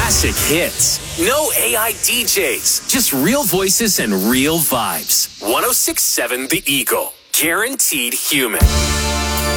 classic hits. No AI DJs, just real voices and real vibes. 106.7 The Eagle. Guaranteed human.